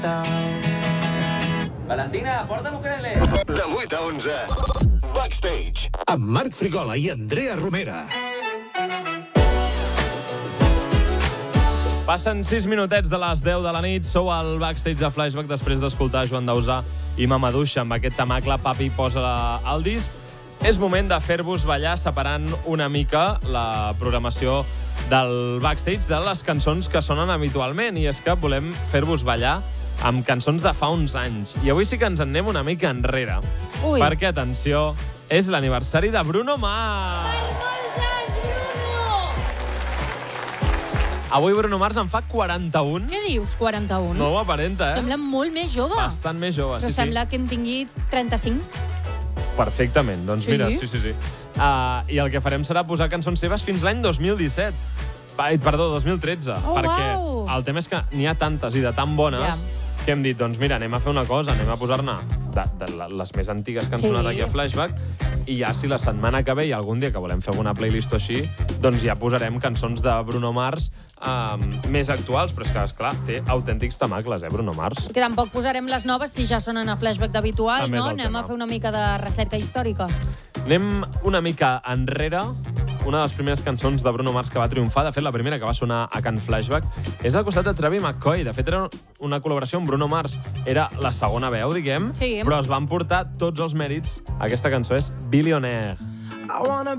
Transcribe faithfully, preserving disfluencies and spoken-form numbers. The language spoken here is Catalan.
Valentina, porta l'ukelele. De vuit a onze, Backstage. Amb Marc Frigola i Andrea Romera. Passen sis minutets de les deu de la nit. Sou al Backstage de Flashback després d'escoltar Joan Dausà i Mamadouxa amb aquest tamacle Papi posa el disc. És moment de fer-vos ballar separant una mica la programació del Backstage de les cançons que sonen habitualment, i és que volem fer-vos ballar amb cançons de fa uns anys. I avui sí que ens en anem una mica enrere. Ui. Perquè, atenció, és l'aniversari de Bruno Mars! Per molts anys, Bruno! Avui Bruno Mars en fa quaranta-un. Què dius, quaranta-un? No ho aparenta, eh? Sembla molt més jove. Bastant més jove, Però sí, sembla sí. que en tingui trenta-cinc. Perfectament, doncs Sí? mira, sí, sí, sí. Uh, I el que farem serà posar cançons seves fins l'any dos mil disset. Ai, perdó, dos mil tretze. Oh, perquè uau. el tema és que n'hi ha tantes i de tan bones Ja. que hem dit, doncs mira, anem a fer una cosa, anem a posar-ne de, de les més antigues que han Sí. sonat aquí a Flashback, i ja si la setmana que ve i algun dia que volem fer alguna playlist o així, doncs ja posarem cançons de Bruno Mars um, més actuals, però és que, esclar, té autèntics tamacles, eh, Bruno Mars. Que tampoc posarem les noves si ja sonen a Flashback d'habitual, També és no? el Anem tema. a fer una mica de recerca històrica. Anem una mica enrere. Una de les primeres cançons de Bruno Mars que va triomfar, de fet la primera que va sonar a Can Flashback, és al costat de Travis McCoy. De fet era una col·laboració amb Bruno Mars. Era la segona veu, diguem, Sí. però es van portar tots els mèrits. Aquesta cançó és Billionaire. I wanna